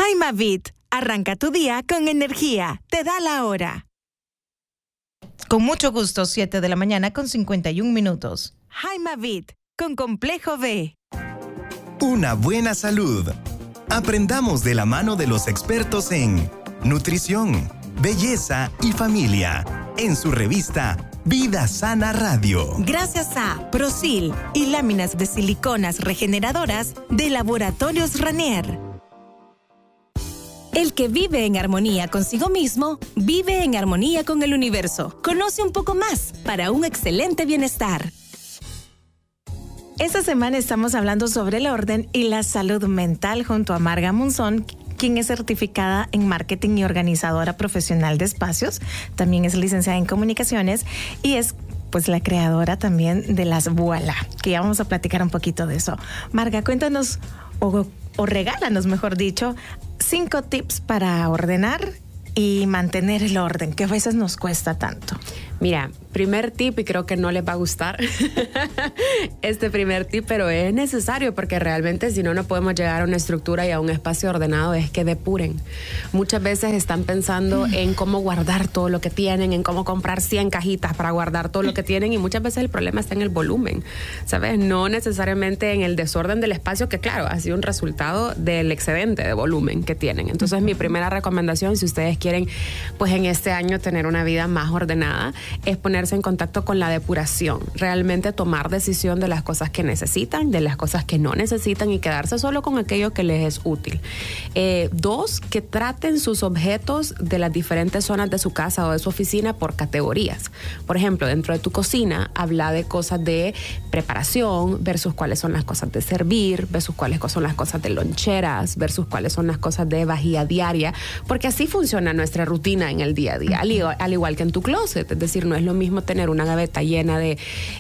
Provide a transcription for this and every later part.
Jaimavit, arranca tu día con energía. Te da la hora. Con mucho gusto, 7 de la mañana con 51 minutos. Jaimavit, con Complejo B. Una buena salud. Aprendamos de la mano de los expertos en nutrición, belleza y familia, en su revista Vida Sana Radio. Gracias a Prosil y láminas de siliconas regeneradoras de Laboratorios Ranier. El que vive en armonía consigo mismo, vive en armonía con el universo. Conoce un poco más para un excelente bienestar. Esta semana estamos hablando sobre el orden y la salud mental junto a Marga Monzón, quien es certificada en marketing y organizadora profesional de espacios. También es licenciada en comunicaciones y es pues la creadora también de las Voilà, que ya vamos a platicar un poquito de eso. Marga, cuéntanos o regálanos, mejor dicho, 5 tips para ordenar y mantener el orden, que a veces nos cuesta tanto. Mira, primer tip, y creo que no les va a gustar este primer tip, pero es necesario porque realmente si no, no podemos llegar a una estructura y a un espacio ordenado, es que depuren. Muchas veces están pensando en cómo guardar todo lo que tienen, en cómo comprar 100 cajitas para guardar todo lo que tienen, y muchas veces el problema está en el volumen, ¿sabes? No necesariamente en el desorden del espacio, que claro, ha sido un resultado del excedente de volumen que tienen. Entonces, mi primera recomendación, si ustedes quieren, pues en este año tener una vida más ordenada, es ponerse en contacto con la depuración, realmente tomar decisión de las cosas que necesitan, de las cosas que no necesitan y quedarse solo con aquello que les es útil. 2, que traten sus objetos de las diferentes zonas de su casa o de su oficina por categorías. Por ejemplo, dentro de tu cocina, habla de cosas de preparación versus cuáles son las cosas de servir, versus cuáles son las cosas de loncheras, versus cuáles son las cosas de vajilla diaria, porque así funciona nuestra rutina en el día a día, al igual que en tu closet. Es decir, no es lo mismo tener una gaveta llena de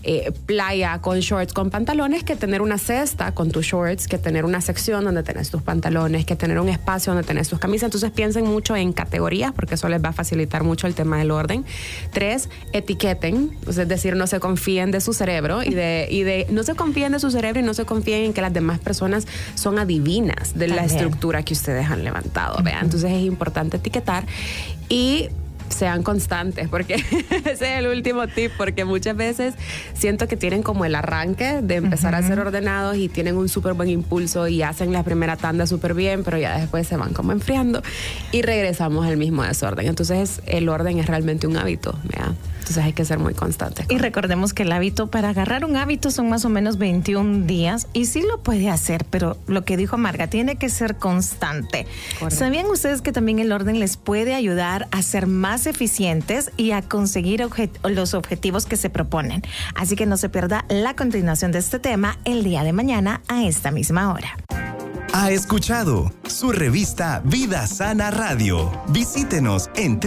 playa con shorts, con pantalones, que tener una cesta con tus shorts, que tener una sección donde tenés tus pantalones, que tener un espacio donde tenés tus camisas. Entonces piensen mucho en categorías, porque eso les va a facilitar mucho el tema del orden. 3, etiqueten, es decir, no se confíen de su cerebro no se confíen de su cerebro y no se confíen en que las demás personas son adivinas de la estructura que ustedes han levantado. ¿Vean? Entonces es importante etiquetar y sean constantes, porque ese es el último tip, porque muchas veces siento que tienen como el arranque de empezar a ser ordenados y tienen un súper buen impulso y hacen la primera tanda súper bien, pero ya después se van como enfriando y regresamos al mismo desorden. Entonces el orden es realmente un hábito, ¿verdad? Entonces hay que ser muy constantes. Y recordemos que el hábito, para agarrar un hábito son más o menos 21 días y sí lo puede hacer, pero lo que dijo Marga, tiene que ser constante. Correcto. ¿Sabían ustedes que también el orden les puede ayudar a ser más eficientes y a conseguir los objetivos que se proponen? Así que no se pierda la continuación de este tema el día de mañana a esta misma hora. Ha escuchado su revista Vida Sana Radio. Visítenos en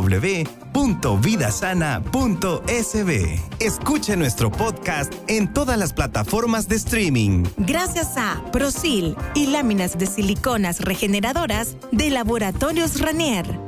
www.vidasana.sb. Escuche nuestro podcast en todas las plataformas de streaming. Gracias a Prosil y láminas de siliconas regeneradoras de Laboratorios Ranier.